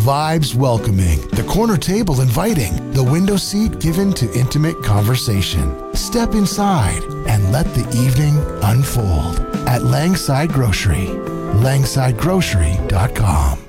vibes welcoming, the corner table inviting, the window seat given to intimate conversation. Step inside and let the evening unfold at Langside Grocery. LangsideGrocery.com.